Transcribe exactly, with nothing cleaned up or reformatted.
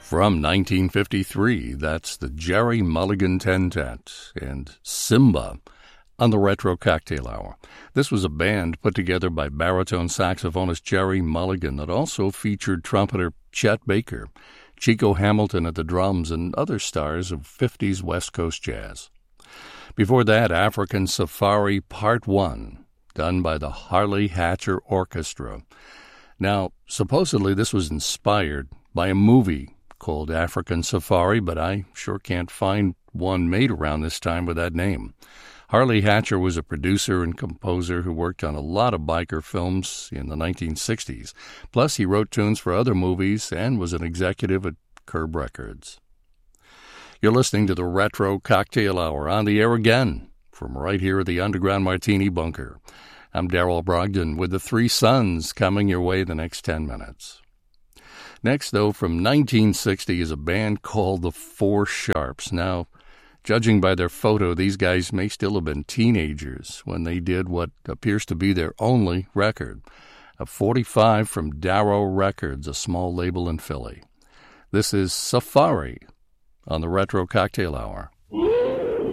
From nineteen fifty-three, that's the Gerry Mulligan Ten-Tet and Simba on the Retro Cocktail Hour. This was a band put together by baritone saxophonist Gerry Mulligan that also featured trumpeter Chet Baker, Chico Hamilton at the drums, and other stars of fifties West Coast jazz. Before that, African Safari Part one, done by the Harley Hatcher Orchestra. Now, supposedly this was inspired by a movie called African Safari, but I sure can't find one made around this time with that name. Harley Hatcher was a producer and composer who worked on a lot of biker films in the nineteen sixties. Plus, he wrote tunes for other movies and was an executive at Curb Records. You're listening to the Retro Cocktail Hour, on the air again from right here at the Underground Martini Bunker. I'm Darrell Brogdon with the Three Sons coming your way the next ten minutes. Next, though, from nineteen sixty is a band called the Four Sharps. Now, judging by their photo, these guys may still have been teenagers when they did what appears to be their only record, a forty-five from Darrow Records, a small label in Philly. This is Safari on the Retro Cocktail Hour.